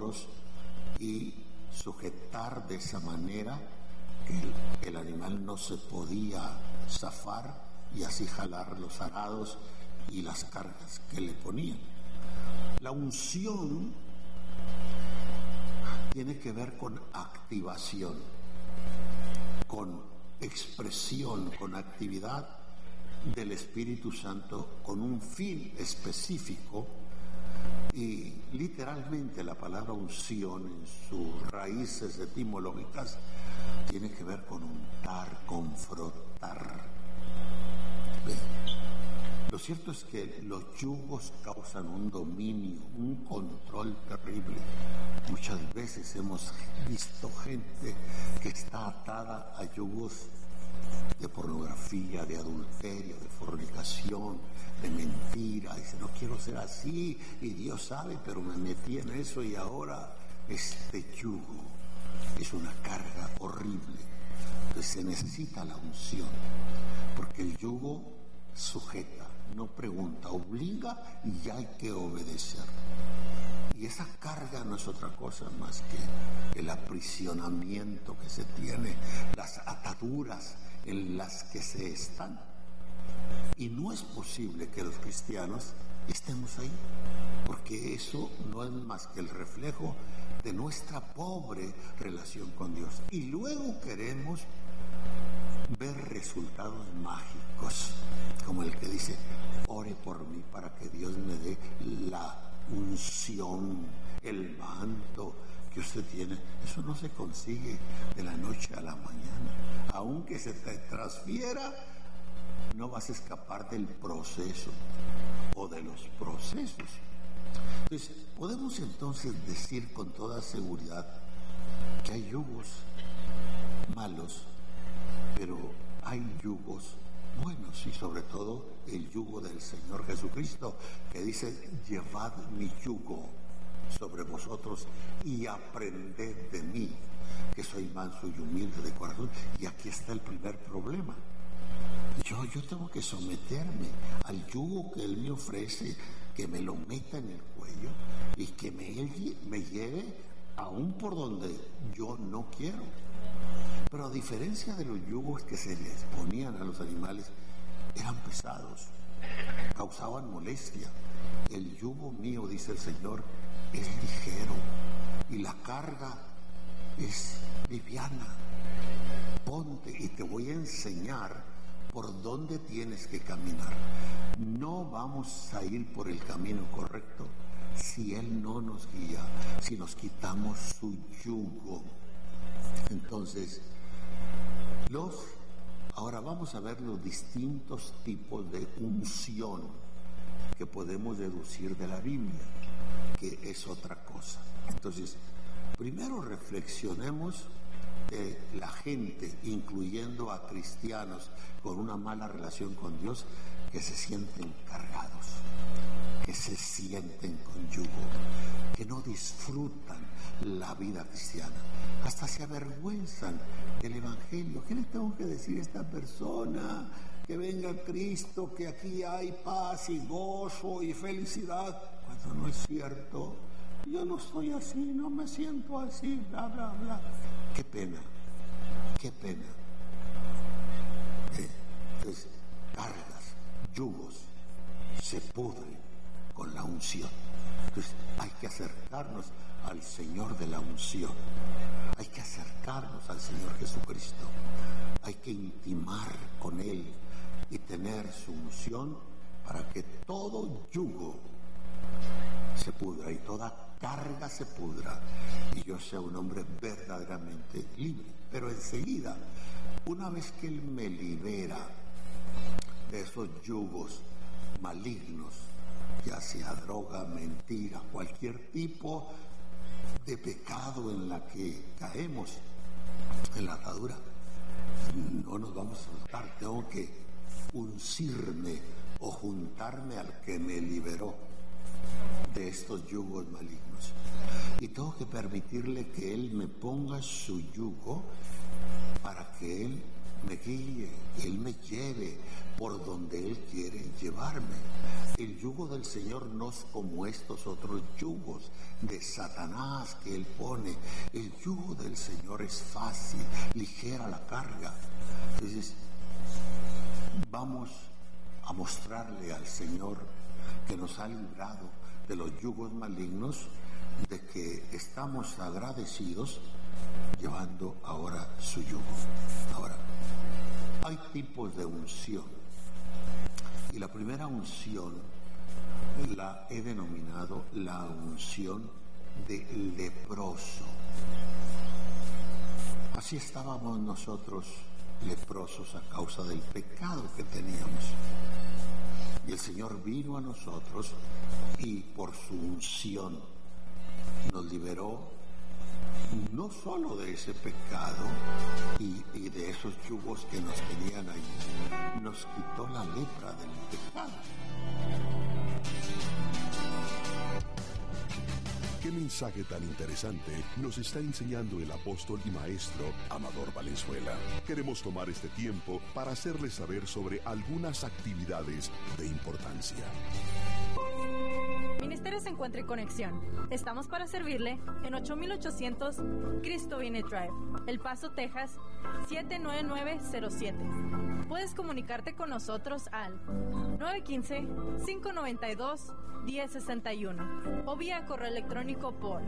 hombros y sujetar de esa manera que el animal no se podía zafar y así jalar los arados y las cargas que le ponían. La unción tiene que ver con activación, con expresión, con actividad del Espíritu Santo con un fin específico. Y literalmente la palabra unción en sus raíces etimológicas tiene que ver con untar, confrontar. Lo cierto es que los yugos causan un dominio, un control terrible. Muchas veces hemos visto gente que está atada a yugos de pornografía, de adulterio, de fornicación, de mentira. Dice, no quiero ser así, y Dios sabe, pero me metí en eso y ahora este yugo es una carga horrible. Entonces se necesita la unción, porque el yugo sujeta, no pregunta, obliga y ya hay que obedecer. Y esa carga no es otra cosa más que el aprisionamiento que se tiene, las ataduras en las que se están. Y no es posible que los cristianos estemos ahí, porque eso no es más que el reflejo de nuestra pobre relación con Dios. Y luego queremos ver resultados mágicos, como el que dice, ore por mí para que Dios me dé la unción, el manto que usted tiene. Eso no se consigue de la noche a la mañana. Aunque se te transfiera, no vas a escapar del proceso o de los procesos. Entonces, podemos entonces decir con toda seguridad que hay yugos malos, pero hay yugos buenos, y sobre todo el yugo del Señor Jesucristo, que dice, llevad mi yugo sobre vosotros y aprended de mí, que soy manso y humilde de corazón. Y aquí está el primer problema. Yo tengo que someterme al yugo que Él me ofrece, que me lo meta en el cuello y que me lleve aún por donde yo no quiero. Pero a diferencia de los yugos que se les ponían a los animales, eran pesados, causaban molestia. El yugo mío, dice el Señor, es ligero y la carga es liviana. Ponte y te voy a enseñar por dónde tienes que caminar. No vamos a ir por el camino correcto si Él no nos guía, si nos quitamos su yugo. Entonces, ahora vamos a ver los distintos tipos de unción que podemos deducir de la Biblia, que es otra cosa. Entonces, primero reflexionemos de la gente, incluyendo a cristianos con una mala relación con Dios, que se sienten cargados, que se sienten con yugo, que no disfrutan la vida cristiana, hasta se avergüenzan del Evangelio. ¿Qué le tengo que decir a esta persona? Que venga Cristo, que aquí hay paz y gozo y felicidad, cuando no es cierto. Yo no estoy así, no me siento así, bla, bla, bla. Qué pena, qué pena. Entonces, cargas, yugos, se pudren con la unción. Entonces, hay que acercarnos al Señor de la unción. Hay que acercarnos al Señor Jesucristo. Hay que intimar con Él y tener su unción para que todo yugo se pudra y toda carga se pudra y yo sea un hombre verdaderamente libre. Pero enseguida, una vez que Él me libera de esos yugos malignos, ya sea droga, mentira, cualquier tipo de pecado en la que caemos en la atadura, no nos vamos a soltar. Tengo que uncirme o juntarme al que me liberó de estos yugos malignos, y tengo que permitirle que Él me ponga su yugo para que Él me guíe, Él me lleve por donde Él quiere llevarme. El yugo del Señor no es como estos otros yugos de Satanás que Él pone. El yugo del Señor es fácil, ligera la carga. Entonces, vamos a mostrarle al Señor que nos ha librado de los yugos malignos, de que estamos agradecidos llevando ahora su yugo. Ahora, hay tipos de unción, y la primera unción la he denominado la unción de leproso. Así estábamos nosotros, leprosos, a causa del pecado que teníamos. Y el Señor vino a nosotros y por su unción nos liberó no solo de ese pecado y de esos yugos que nos tenían ahí, nos quitó la lepra del pecado. Qué mensaje tan interesante nos está enseñando el apóstol y maestro Amador Valenzuela. Queremos tomar este tiempo para hacerles saber sobre algunas actividades de importancia. Ministerios Encuentro y Conexión. Estamos para servirle en 8800 Cristo Viene Drive, El Paso, Texas, 79907. Puedes comunicarte con nosotros al 915-592-1061 o vía correo electrónico por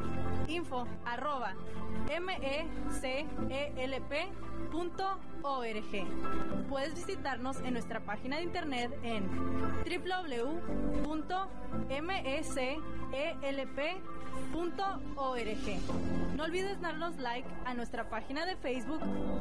info@mecelp.org. Puedes visitarnos en nuestra página de internet en www.mecelp.org. No olvides darnos like a nuestra página de Facebook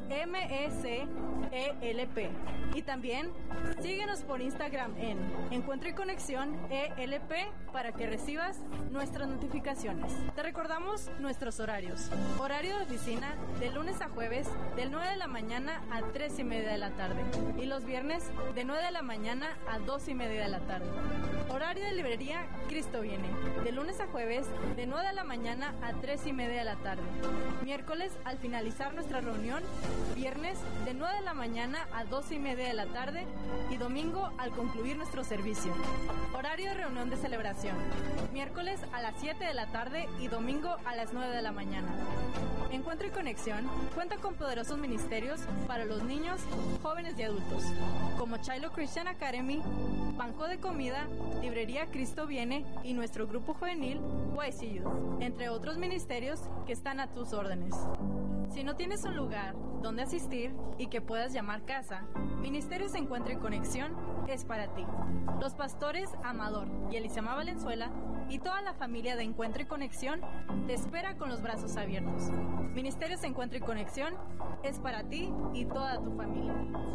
MECELP y también síguenos por Instagram en Encuentro y Conexión ELP para que recibas nuestras notificaciones. Te recordamos nuestros horarios. Horario de oficina de lunes a jueves del 9 de la mañana a 3:30 de la tarde y los viernes de 9 de la mañana a 2:30 de la tarde. Horario de librería Cristo Viene de lunes a jueves de 9 de la mañana a 3:30 de la tarde. Miércoles al finalizar nuestra reunión, viernes de 9 de la mañana a 2:30 de la tarde y domingo al concluir nuestro servicio. Horario de reunión de celebración, miércoles a las 7 de la tarde y domingo a las 9 de la mañana. Encuentro y Conexión cuenta con poderosos ministerios para los niños, jóvenes y adultos, como Shiloh Christian Academy, Banco de Comida, Librería Cristo Viene y nuestro grupo juvenil YC Youth, entre otros ministerios que están a tus órdenes. Si no tienes un lugar donde asistir y que puedas llamar casa, Ministerios Encuentro y Conexión es para ti. Los pastores Amador y Elisama Valenzuela y toda la familia de Encuentro y Conexión te espera con los brazos abiertos. Ministerios Encuentro y Conexión es para ti y toda tu familia.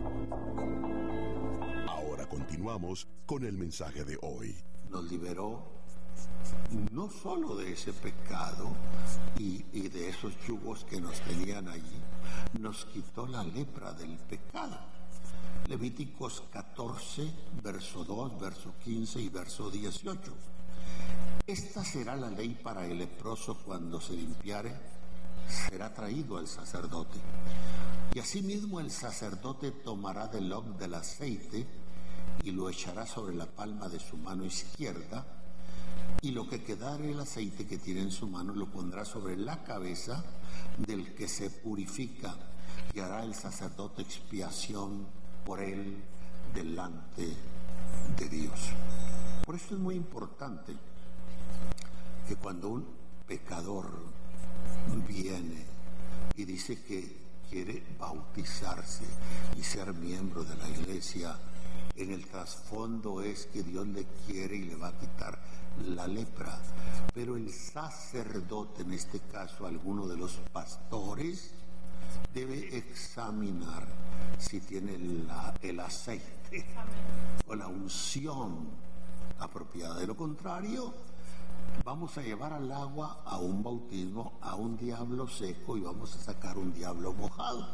Ahora continuamos con el mensaje de hoy. Nos liberó no solo de ese pecado y de esos yugos que nos tenían allí, nos quitó la lepra del pecado. Levíticos 14, verso 2, verso 15 y verso 18. Esta será la ley para el leproso cuando se limpiare, será traído al sacerdote. Y asimismo el sacerdote tomará del log del aceite y lo echará sobre la palma de su mano izquierda, y lo que quedare el aceite que tiene en su mano lo pondrá sobre la cabeza del que se purifica, y hará el sacerdote expiación por él delante de Dios. Por eso es muy importante que cuando un pecador viene y dice que quiere bautizarse y ser miembro de la iglesia, en el trasfondo es que Dios le quiere y le va a quitar la lepra, pero el sacerdote, en este caso alguno de los pastores, debe examinar si tiene el aceite o la unción apropiada. De lo contrario, vamos a llevar al agua a un bautismo a un diablo seco y vamos a sacar un diablo mojado.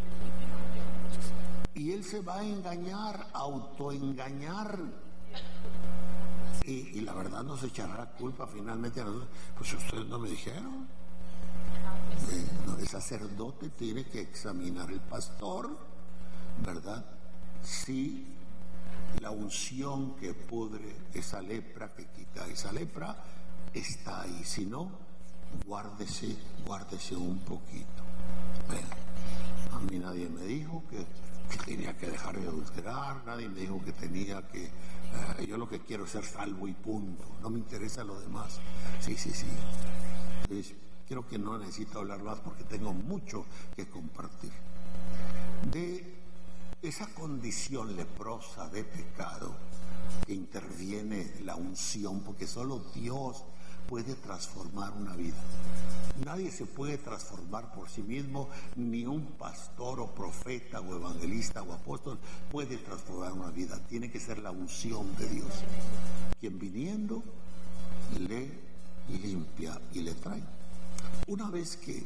Y él se va a engañar, autoengañar. Y la verdad nos echará la culpa finalmente a nosotros. Pues ustedes no me dijeron. El sacerdote tiene que examinar el pastor ¿verdad? Si la unción que pudre esa lepra, que quita esa lepra, está ahí. Si no, guárdese un poquito. Bueno, a mí nadie me dijo que tenía que dejar de adulterar, nadie me dijo que tenía que... yo lo que quiero es ser salvo y punto, no me interesa lo demás. Sí. Entonces, creo que no necesito hablar más porque tengo mucho que compartir. De esa condición leprosa de pecado que interviene la unción, porque solo Dios puede transformar una vida. Nadie se puede transformar por sí mismo, ni un pastor o profeta o evangelista o apóstol puede transformar una vida. Tiene que ser la unción de Dios, quien viniendo le limpia y le trae. Una vez que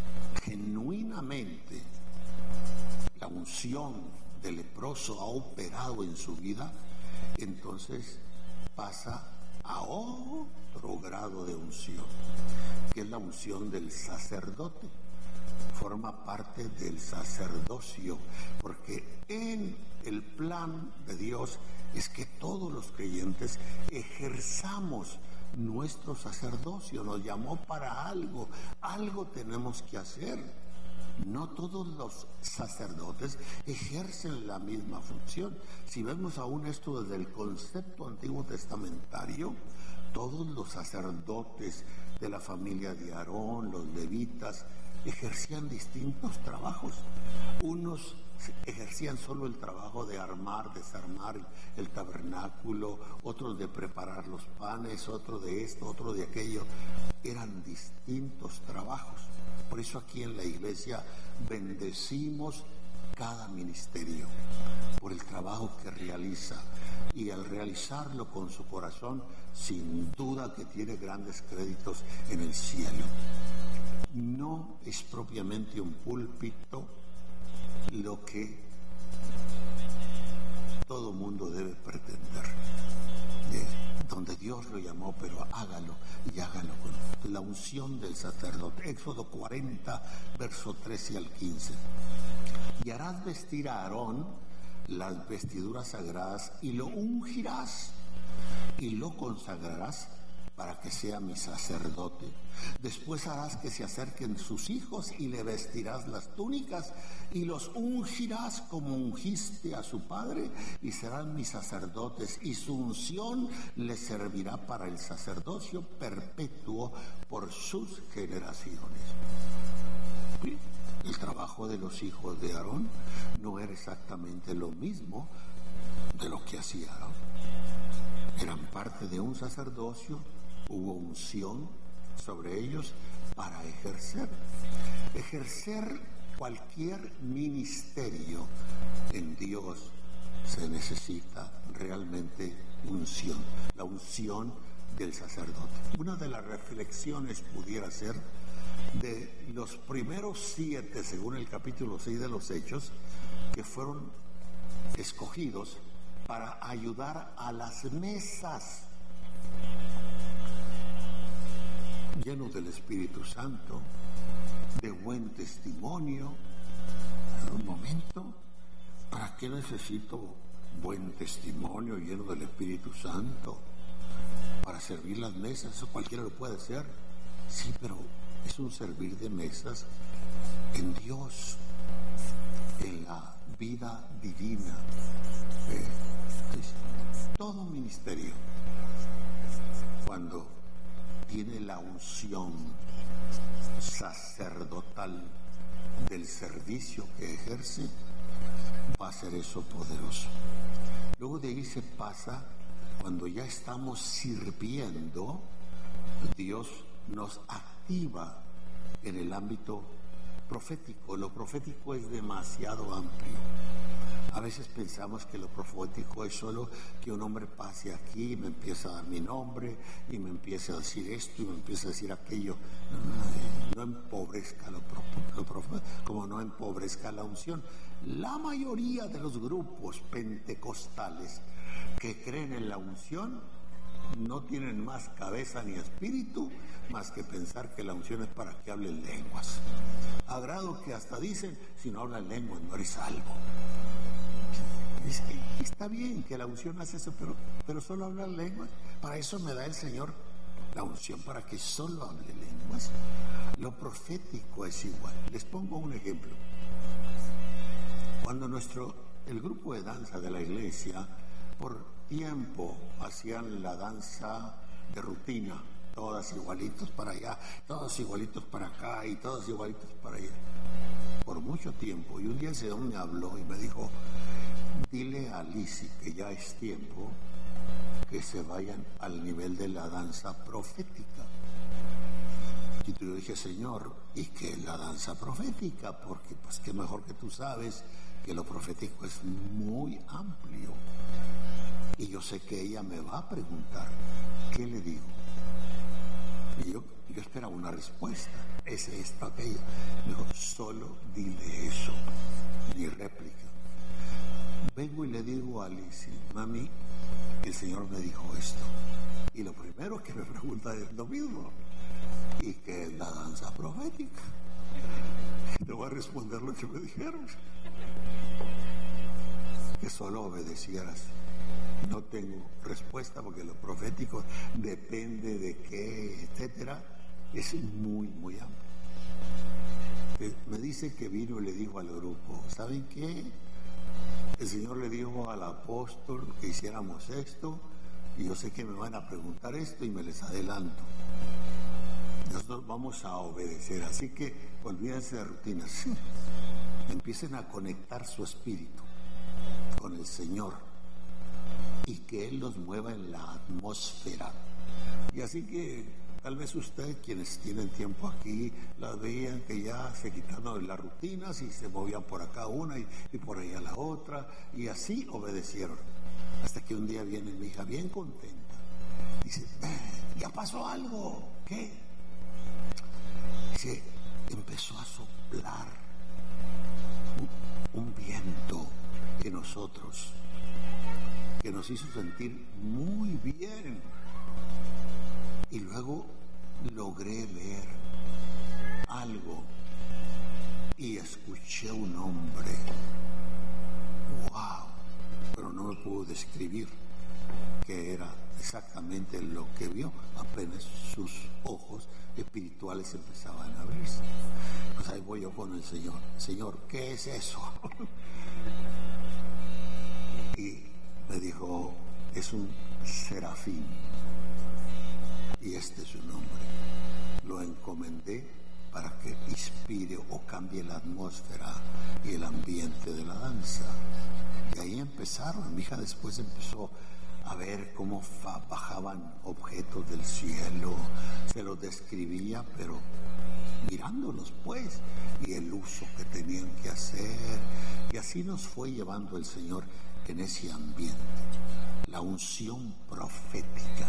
genuinamente la unción del leproso ha operado en su vida, entonces pasa a otro grado de unción, que es la unción del sacerdote. Forma parte del sacerdocio, porque en el plan de Dios es que todos los creyentes ejerzamos nuestro sacerdocio. Nos llamó para algo tenemos que hacer. No todos los sacerdotes ejercen la misma función. Si vemos aún esto desde el concepto antiguo testamentario, todos los sacerdotes de la familia de Aarón, los levitas, ejercían distintos trabajos. Unos ejercían solo el trabajo de armar, desarmar el tabernáculo, otros de preparar los panes, otro de esto, otro de aquello. Eran distintos trabajos. Por eso aquí en la iglesia bendecimos cada ministerio por el trabajo que realiza, y al realizarlo con su corazón, sin duda que tiene grandes créditos en el cielo. No es propiamente un púlpito lo que todo mundo debe pretender, donde Dios lo llamó, pero hágalo y hágalo con la unción del sacerdote. Éxodo 40, verso 13 al 15. Y harás vestir a Aarón las vestiduras sagradas y lo ungirás y lo consagrarás para que sea mi sacerdote. Después harás que se acerquen sus hijos y le vestirás las túnicas y los ungirás como ungiste a su padre, y serán mis sacerdotes, y su unción les servirá para el sacerdocio perpetuo por sus generaciones. El trabajo de los hijos de Aarón no era exactamente lo mismo de lo que hacía Aarón. Eran parte de un sacerdocio, hubo unción sobre ellos para ejercer cualquier ministerio en Dios. Se necesita realmente unción, la unción del sacerdote. Una de las reflexiones pudiera ser de los primeros 7, según el capítulo 6 de los Hechos, que fueron escogidos para ayudar a las mesas, llenos del Espíritu Santo, de buen testimonio. En un momento, ¿para qué necesito buen testimonio lleno del Espíritu Santo? Para servir las mesas, eso cualquiera lo puede hacer. Sí, pero es un servir de mesas en Dios, en la vida divina. Todo ministerio, cuando tiene la unción sacerdotal del servicio que ejerce, va a ser eso poderoso. Luego de ahí se pasa, cuando ya estamos sirviendo, Dios nos activa en el ámbito profético. Lo profético es demasiado amplio. A veces pensamos que lo profético es solo que un hombre pase aquí y me empieza a dar mi nombre y me empiece a decir esto y me empieza a decir aquello. No empobrezca lo profético, como no empobrezca la unción. La mayoría de los grupos pentecostales que creen en la unción no tienen más cabeza ni espíritu más que pensar que la unción es para que hablen lenguas. A grado que hasta dicen, si no hablas lenguas no eres salvo. Está bien que la unción hace eso, pero solo hablar lenguas. Para eso me da el Señor la unción, para que solo hable lenguas. Lo profético es igual. Les pongo un ejemplo. Cuando el grupo de danza de la iglesia, por tiempo hacían la danza de rutina, todas igualitos para allá, todos igualitos para acá y todos igualitos para allá, por mucho tiempo. Y un día el Señor me habló y me dijo, dile a Lisi que ya es tiempo que se vayan al nivel de la danza profética. Y yo dije, Señor, ¿y qué es la danza profética? Porque pues qué mejor que tú sabes que lo profético es muy amplio. Y yo sé que ella me va a preguntar, ¿qué le digo? Y yo esperaba una respuesta, es esto, aquello. Me dijo, solo dile eso, ni réplica. Vengo y le digo a Alicia, mami, el Señor me dijo esto. Y lo primero que me pregunta es lo mismo. ¿Y qué es la danza profética? Y te voy a responder lo que me dijeron. Que solo obedecieras. No tengo respuesta porque lo profético depende de qué, etcétera. Es muy, muy amplio. Me dice que vino y le dijo al grupo, ¿saben qué? El Señor le dijo al apóstol que hiciéramos esto y yo sé que me van a preguntar esto y me les adelanto. Nosotros vamos a obedecer, así que olvídense de rutinas. Empiecen a conectar su espíritu con el Señor y que Él los mueva en la atmósfera. Y así que tal vez ustedes, quienes tienen tiempo aquí, las veían que ya se quitaron las rutinas y se movían por acá una y por allá la otra, y así obedecieron. Hasta que un día viene mi hija bien contenta. Dice, ya pasó algo. ¿Qué? Dice, empezó a soplar un viento en nosotros que nos hizo sentir muy bien. Y luego logré ver algo y escuché un hombre. ¡Wow! Pero no me pudo describir qué era exactamente lo que vio. Apenas sus ojos espirituales empezaban a abrirse. Pues ahí voy yo con el Señor. Señor, ¿qué es eso? Y me dijo, es un serafín. Y este es su nombre. Lo encomendé para que inspire o cambie la atmósfera y el ambiente de la danza. Y ahí empezaron. Mi hija después empezó a ver cómo bajaban objetos del cielo. Se los describía, pero mirándolos pues, y el uso que tenían que hacer. Y así nos fue llevando el Señor en ese ambiente. La unción profética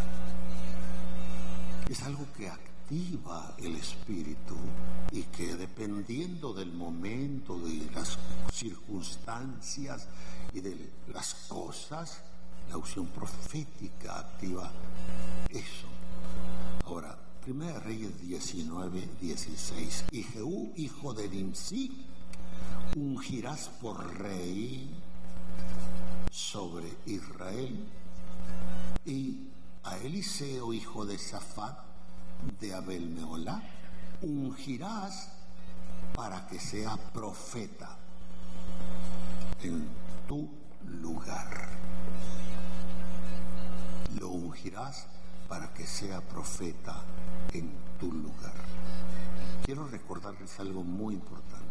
es algo que activa el espíritu y que dependiendo del momento, de las circunstancias y de las cosas, la unción profética activa eso. Ahora, 1 Reyes 19:16. Y Jehú, hijo de Nimsi, ungirás por rey sobre Israel, y a Eliseo, hijo de Safat, de Abel Meolá, ungirás para que sea profeta en tu lugar. Lo ungirás para que sea profeta en tu lugar. Quiero recordarles algo muy importante.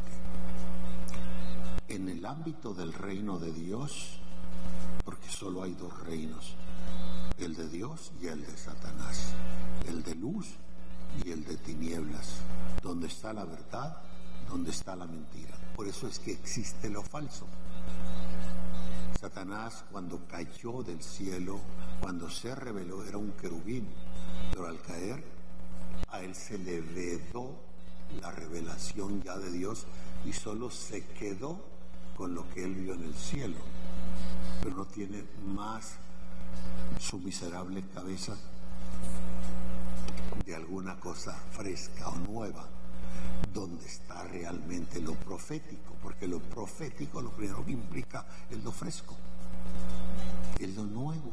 En el ámbito del reino de Dios, porque solo hay dos reinos, el de Dios y el de Satanás, el de luz y el de tinieblas, donde está la verdad, donde está la mentira. Por eso es que existe lo falso. Satanás, cuando cayó del cielo, cuando se rebeló, era un querubín, pero al caer a él se le vedó la revelación ya de Dios y solo se quedó con lo que él vio en el cielo, pero no tiene más su miserable cabeza de alguna cosa fresca o nueva, donde está realmente lo profético, porque lo profético lo primero que implica es lo fresco, es lo nuevo,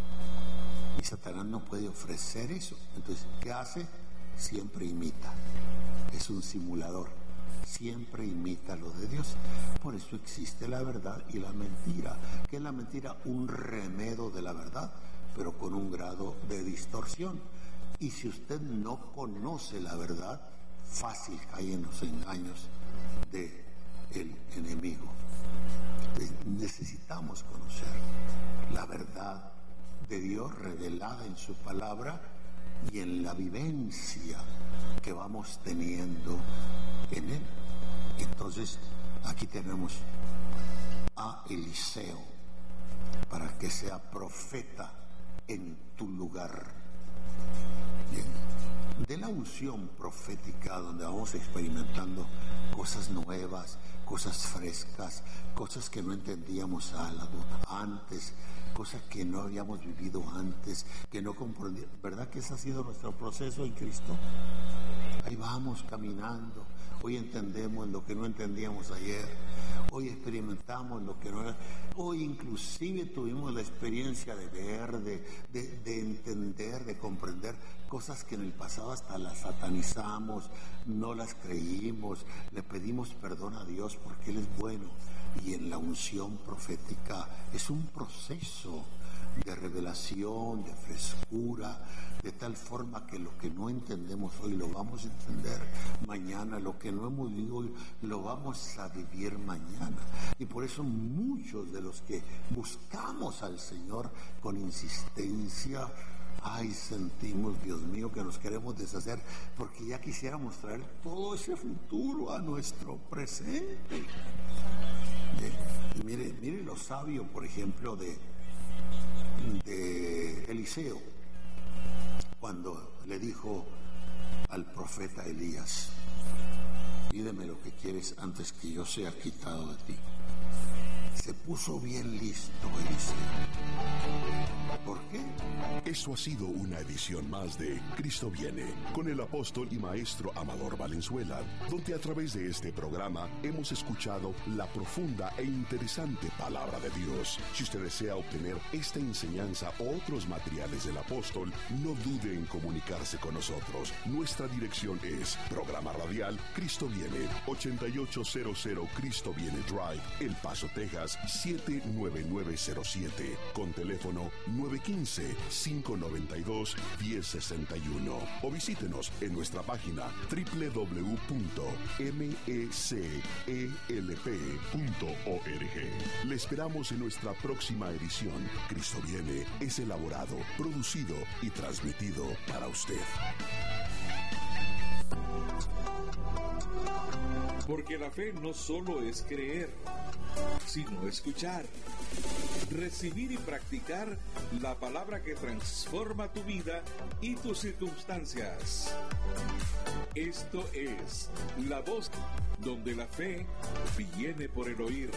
y Satanás no puede ofrecer eso. Entonces, ¿qué hace? Siempre imita, es un simulador, siempre imita lo de Dios. Por eso existe la verdad y la mentira. ¿Qué es la mentira? Un remedo de la verdad, pero con un grado de distorsión. Y si usted no conoce la verdad, fácil cae en los engaños del enemigo. Entonces, necesitamos conocer la verdad de Dios revelada en su palabra y en la vivencia que vamos teniendo en él. Entonces, aquí tenemos a Eliseo para que sea profeta en tu lugar. Bien. De la unción profética, donde vamos experimentando cosas nuevas, cosas frescas, cosas que no entendíamos antes, cosas que no habíamos vivido antes, que no comprendíamos. ¿Verdad que ese ha sido nuestro proceso en Cristo? Ahí vamos caminando. Hoy entendemos lo que no entendíamos ayer. Hoy experimentamos lo que no era. Hoy inclusive tuvimos la experiencia de ver, de entender, de comprender cosas que en el pasado hasta las satanizamos, no las creímos, le pedimos perdón a Dios porque Él es bueno. Y en la unción profética es un proceso de revelación, de frescura, de tal forma que lo que no entendemos hoy lo vamos a entender mañana, lo que no hemos vivido hoy lo vamos a vivir mañana. Y por eso muchos de los que buscamos al Señor con insistencia, sentimos, Dios mío, que nos queremos deshacer, porque ya quisiéramos traer todo ese futuro a nuestro presente. Y mire lo sabio, por ejemplo, de Eliseo, cuando le dijo al profeta Elías: pídeme lo que quieres antes que yo sea quitado de ti. Se puso bien listo Eliseo. ¿Por qué? Eso ha sido una edición más de Cristo Viene, con el apóstol y maestro Amador Valenzuela, donde a través de este programa hemos escuchado la profunda e interesante palabra de Dios. Si usted desea obtener esta enseñanza o otros materiales del apóstol, no dude en comunicarse con nosotros. Nuestra dirección es Programa Radial Cristo Viene, 8800 Cristo Viene Drive, El Paso, Texas, 79907, con teléfono 915-592-1061. O visítenos en nuestra página www.mecelp.org. Le esperamos en nuestra próxima edición. Cristo Viene es elaborado, producido y transmitido para usted. Porque la fe no solo es creer, sino escuchar, recibir y practicar la palabra que transforma tu vida y tus circunstancias. Esto es La Voz, donde la fe viene por el oír.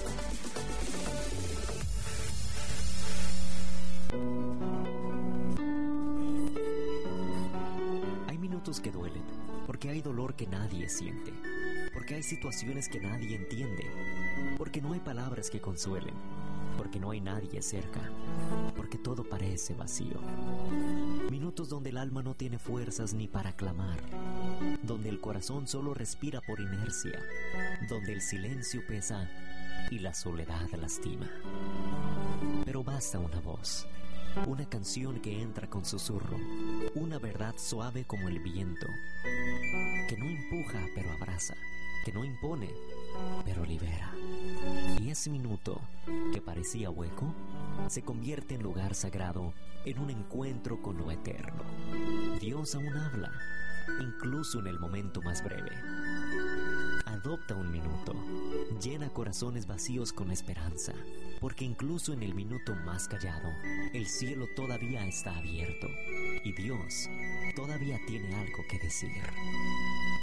Hay minutos que duelen, porque hay dolor que nadie siente, porque hay situaciones que nadie entiende, porque no hay palabras que consuelen, porque no hay nadie cerca, porque todo parece vacío. Minutos donde el alma no tiene fuerzas ni para clamar, donde el corazón solo respira por inercia, donde el silencio pesa y la soledad lastima. Pero basta una voz, una canción que entra con susurro, una verdad suave como el viento, que no empuja pero abraza, que no impone pero libera. Y ese minuto, que parecía hueco, se convierte en lugar sagrado, en un encuentro con lo eterno. Dios aún habla, incluso en el momento más breve. Adopta un minuto, llena corazones vacíos con esperanza, porque incluso en el minuto más callado, el cielo todavía está abierto y Dios todavía tiene algo que decir.